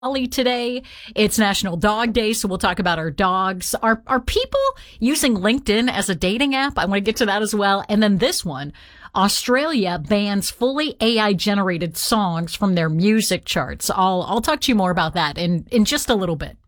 Ollie today. It's National Dog Day, so we'll talk about our dogs. Are people using LinkedIn as a dating app? I want to get to that as well. And then this one, Australia bans fully AI generated songs from their music charts. I'll talk to you more about that in just a little bit.